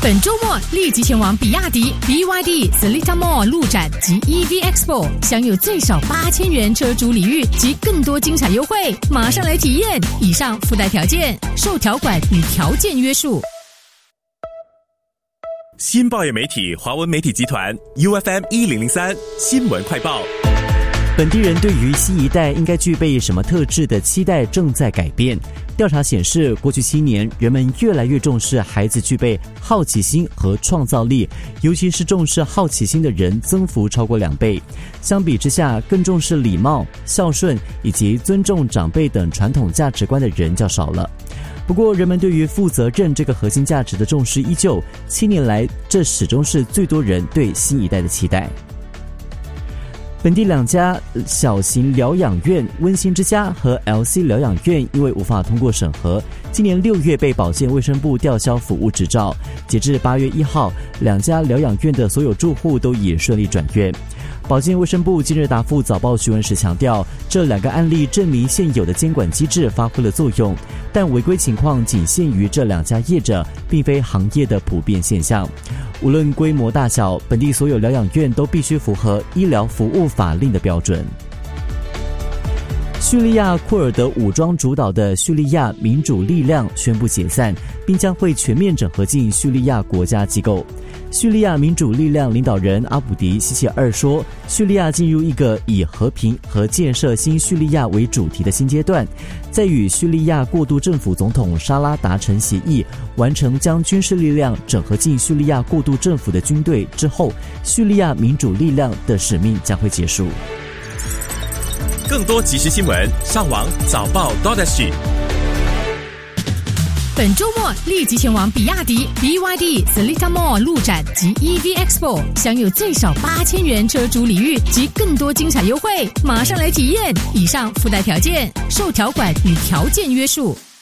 本周末立即前往比亚迪 BYD Seletar Mall 路展及 EV Expo， 享有最少8000元车主礼遇及更多精彩优惠，马上来体验！以上附带条件，受条款与条件约束。 新报业媒体华文媒体集团 UFM 1003新闻快报。 本地人对于新一代应该具备什么特质的期待正在改变。调查显示，过去7年，人们越来越重视孩子具备好奇心和创造力，尤其是重视好奇心的人增幅超过2倍。相比之下，更重视礼貌、孝顺以及尊重长辈等传统价值观的人较少了。不过，人们对于负责任这个核心价值的重视依旧，7年来，这始终是最多人对新一代的期待。本地2家小型疗养院温馨之家和 LC 疗养院因为无法通过审核，今年6月被保健卫生部吊销服务执照。截至8月1号，2家疗养院的所有住户都已顺利转院。保健卫生部近日答复早报询问时强调，这2个案例证明现有的监管机制发挥了作用，但违规情况仅限于这2家业者，并非行业的普遍现象。无论规模大小，本地所有疗养院都必须符合医疗服务法令的标准。叙利亚库尔德武装主导的叙利亚民主力量宣布解散，并将会全面整合进叙利亚国家机构。叙利亚民主力量领导人阿卜迪西切尔说，叙利亚进入一个以和平和建设新叙利亚为主题的新阶段。在与叙利亚过渡政府总统沙拉达成协议，完成将军事力量整合进叙利亚过渡政府的军队之后，叙利亚民主力量的使命将会结束。 更多即时新闻，上网早报 .SG。 本周末立即前往比亚迪 BYD Seletar Mall 路展及 EV Expo， 享有最少8000元车主礼遇及更多精彩优惠，马上来体验！以上附带条件，受条款与条件约束。